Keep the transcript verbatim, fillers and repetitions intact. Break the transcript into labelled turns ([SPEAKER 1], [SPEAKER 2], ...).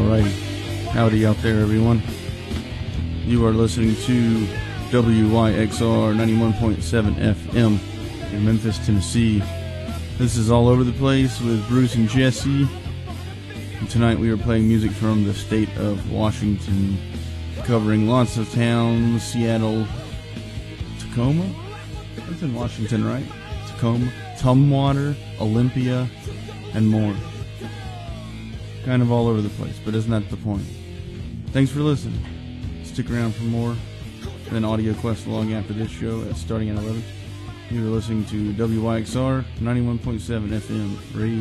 [SPEAKER 1] Alrighty. Howdy out there, everyone. You are listening to W Y X R ninety-one point seven F M in Memphis, Tennessee. This is All Over the Place with Bruce and Jesse. And tonight we are playing music from the state of Washington, covering lots of towns: Seattle, Tacoma? That's in Washington, right? Tacoma, Tumwater, Olympia, and more. Kind of all over the place, but isn't that the point? Thanks for listening. Stick around for more. Then Audio Quest along after this show, starting at eleven. You're listening to W Y X R ninety-one point seven F M. Radio.